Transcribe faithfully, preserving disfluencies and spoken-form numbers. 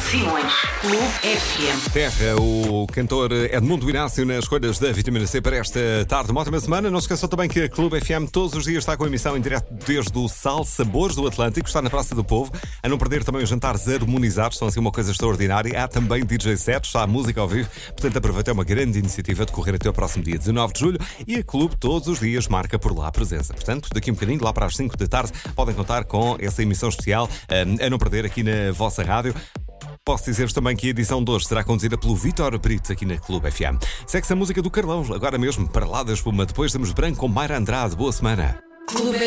Simões, Clube F M. Terra, o cantor Edmundo Inácio nas escolhas da Vitamina C para esta tarde. Uma ótima semana. Não se esqueçam também que a Clube F M todos os dias está com a emissão em direto desde o Sal Sabores do Atlântico. Está na Praça do Povo. A não perder também os jantares harmonizados. São assim uma coisa extraordinária. Há também D J sets, há música ao vivo. Portanto, aproveita, é uma grande iniciativa de correr até o próximo dia dezanove de julho. E a Clube todos os dias marca por lá a presença. Portanto, daqui um bocadinho, lá para as cinco da tarde, podem contar com essa emissão especial a não perder aqui na vossa rádio. Posso dizer-vos também que a edição de hoje será conduzida pelo Vítor Brito aqui na Clube F M. Segue-se a música do Carlão, agora mesmo, para lá da espuma. Depois damos branco com Mayra Andrade. Boa semana. Clube